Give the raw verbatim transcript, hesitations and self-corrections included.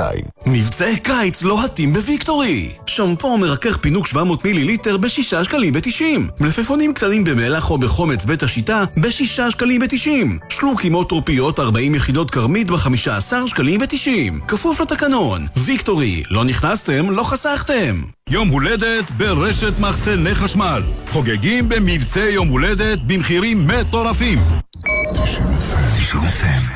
שתיים. מבצעי קיץ לוהטים בוויקטורי. שמפו מרכך פינוק שבע מאות מיליליטר בשישה שקלים ותשעים. מלפפונים קטנים במלח או בחומץ בית השיטה בשישה שקלים ותשעים. שלוקים או טרופיות ארבעים יחידות קרמית בחמישה עשר שקלים ותשעים. כפוף לתקנון. ויקטורי, לא נכנסתם, לא חסכתם. יום הולדת ברשת מחסני חשמל. חוגגים במבצעי יום הולדת במחירים מטורפים. תשעים אף אם